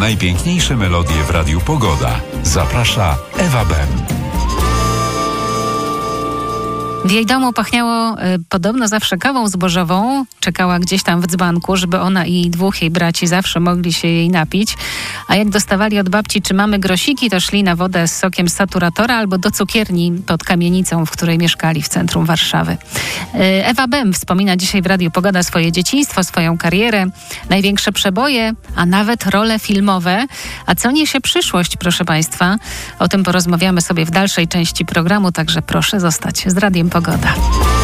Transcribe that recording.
najpiękniejsze melodie w Radiu Pogoda. Zaprasza Ewa Bem. W jej domu pachniało podobno zawsze kawą zbożową. Czekała gdzieś tam w dzbanku, żeby ona i 2 jej braci zawsze mogli się jej napić. A jak dostawali od babci, czy mamy grosiki, to szli na wodę z sokiem z saturatora albo do cukierni pod kamienicą, w której mieszkali w centrum Warszawy. Ewa Bem wspomina dzisiaj w Radiu Pogoda swoje dzieciństwo, swoją karierę, największe przeboje, a nawet role filmowe. A co niesie przyszłość, proszę Państwa? O tym porozmawiamy sobie w dalszej części programu, także proszę zostać z Radiem Pogoda.